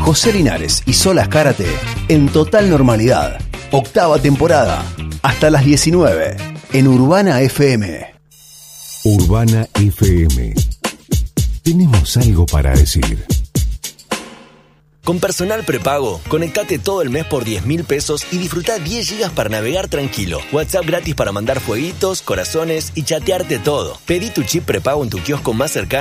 José Linares y Solas Karate en total normalidad. 8ª temporada. Hasta las 19 en Urbana FM. Urbana FM. Tenemos algo para decir. Con Personal Prepago, conectate todo el mes por 10.000 pesos y disfruta 10 gigas para navegar tranquilo. WhatsApp gratis para mandar fueguitos, corazones y chatearte todo. Pedí tu chip prepago en tu kiosco más cercano